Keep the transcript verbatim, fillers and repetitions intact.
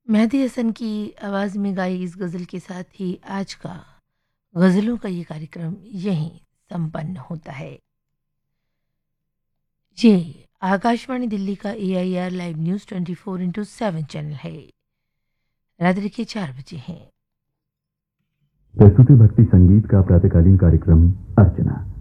मेहदी हसन की आवाज़ में गाई इस गज़ल के साथ ही आज का गज़लों का ये कार्यक्रम यहीं संपन्न होता है। ये आकाशवाणी दिल्ली का ए I R live news twenty four into seven channel है। रात्रि के चार बजे हैं। प्रस्तुति भक्ति संगीत का प्रातःकालीन कार्यक्रम अर्चना।